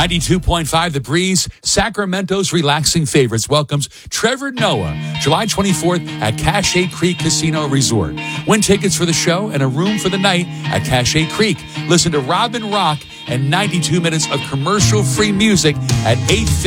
92.5 The Breeze, Sacramento's relaxing favorites, welcomes Trevor Noah, July 24th at Cache Creek Casino Resort. Win tickets for the show and a room for the night at Cache Creek. Listen to Robin Rock and 92 minutes of commercial-free music at 8:50.